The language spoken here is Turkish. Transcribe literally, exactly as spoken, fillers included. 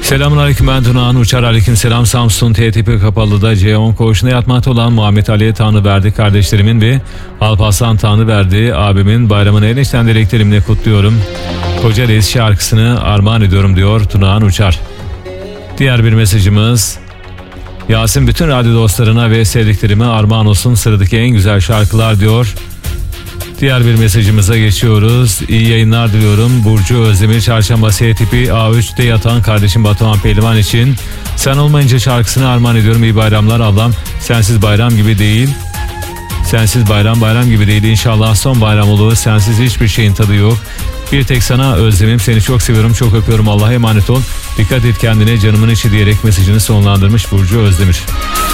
Selamünaleyküm, ben Tunağan Uçar. Aleykümselam. Samsun T tipi Kapalı'da C on koğuşunda yatmakta olan Muhammed Ali Tanrıverdi kardeşlerimin ve Alparslan Tanrıverdi abimin bayramını en içten dileklerimle kutluyorum. Koca Reis şarkısını armağan ediyorum diyor Tunağan Uçar. Diğer bir mesajımız: Yasin bütün radyo dostlarına ve sevdiklerime armağan olsun sıradaki en güzel şarkılar diyor. Diğer bir mesajımıza geçiyoruz. İyi yayınlar diliyorum. Burcu Özdemir Çarşamba S tipi A üçte yatan kardeşim Batuhan Pehlivan için Sen Olmayınca şarkısını armağan ediyorum. İyi bayramlar ablam. Sensiz bayram gibi değil. Sensiz bayram bayram gibi değil. İnşallah son bayram olur. Sensiz hiçbir şeyin tadı yok. Bir tek sana Özlemim, seni çok seviyorum, çok öpüyorum. Allah'a emanet ol. Dikkat et kendine, canımın içi diyerek mesajını sonlandırmış Burcu Özdemir.